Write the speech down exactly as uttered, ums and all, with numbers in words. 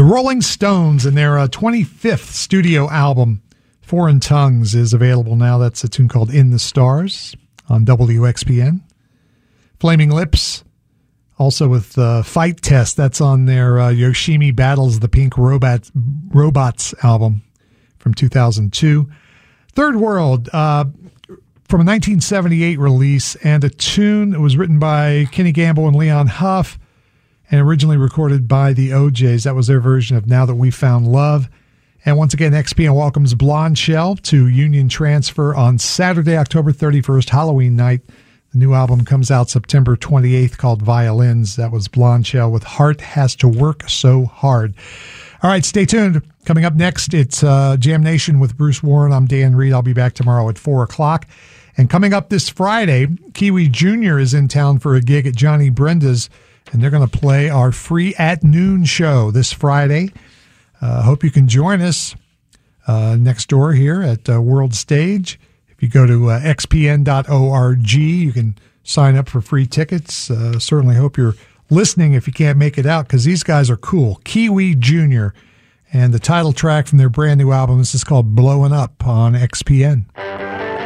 The Rolling Stones and their uh, twenty-fifth studio album, Foreign Tongues, is available now. That's a tune called In the Stars on W X P N. Flaming Lips, also with uh, Fight Test. That's on their uh, Yoshimi Battles the Pink Robot, Robots album from two thousand two. Third World, uh, from a nineteen seventy-eight release, and a tune that was written by Kenny Gamble and Leon Huff, and originally recorded by the O Js. That was their version of Now That We Found Love. And once again, X P N welcomes Blonde Shell to Union Transfer on Saturday, October thirty-first, Halloween night. The new album comes out September twenty-eighth called Violins. That was Blonde Shell with Heart Has to Work So Hard. All right, stay tuned. Coming up next, it's uh, Jam Nation with Bruce Warren. I'm Dan Reed. I'll be back tomorrow at four o'clock. And coming up this Friday, Kiwi Junior is in town for a gig at Johnny Brenda's, and they're going to play our free At Noon show this Friday. I uh, hope you can join us uh, next door here at uh, World Stage. If you go to uh, x p n dot org, you can sign up for free tickets. Uh, certainly hope you're listening if you can't make it out, because these guys are cool. Kiwi Junior, and the title track from their brand new album, this is called Blowing Up on X P N.